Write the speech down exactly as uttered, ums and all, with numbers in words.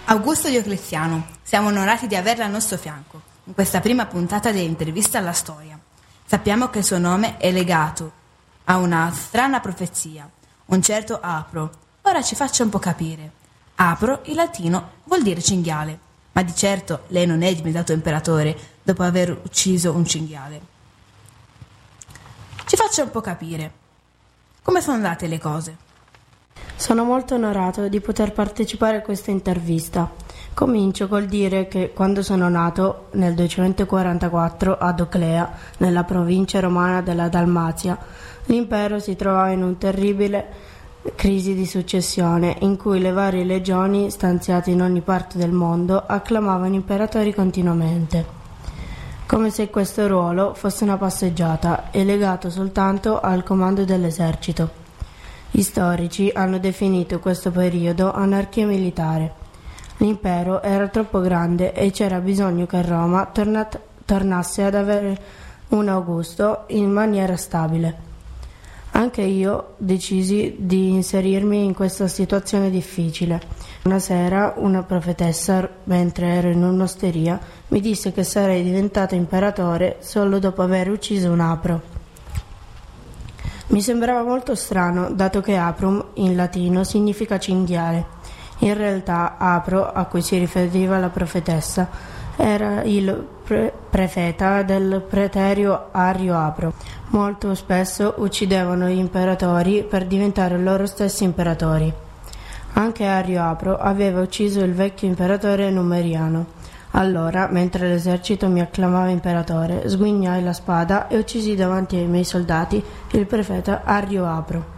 Augusto Diocleziano, siamo onorati di averla al nostro fianco in questa prima puntata dell'intervista alla storia. Sappiamo che il suo nome è legato a una strana profezia, un certo Apro. Ora ci faccia un po' capire. Apro in latino vuol dire cinghiale, ma di certo lei non è diventato imperatore dopo aver ucciso un cinghiale. Ci faccia un po' capire. Come sono andate le cose? Sono molto onorato di poter partecipare a questa intervista. Comincio col dire che quando sono nato, nel duecentoquarantaquattro, ad Oclea, nella provincia romana della Dalmazia, l'impero si trovava in una terribile crisi di successione, in cui le varie legioni, stanziate in ogni parte del mondo, acclamavano imperatori continuamente, come se questo ruolo fosse una passeggiata e legato soltanto al comando dell'esercito. Gli storici hanno definito questo periodo anarchia militare. L'impero era troppo grande e c'era bisogno che Roma tornat- tornasse ad avere un Augusto in maniera stabile. Anche io decisi di inserirmi in questa situazione difficile. Una sera una profetessa, mentre ero in un'osteria, mi disse che sarei diventato imperatore solo dopo aver ucciso un Apro. Mi sembrava molto strano, dato che Aprum in latino significa cinghiale. In realtà Apro, a cui si riferiva la profetessa, era il pre- prefeta del preterio Arrio Apro. Molto spesso uccidevano gli imperatori per diventare loro stessi imperatori. Anche Arrio Apro aveva ucciso il vecchio imperatore Numeriano. Allora, mentre l'esercito mi acclamava imperatore, sguignai la spada e uccisi davanti ai miei soldati il prefeta Arrio Apro.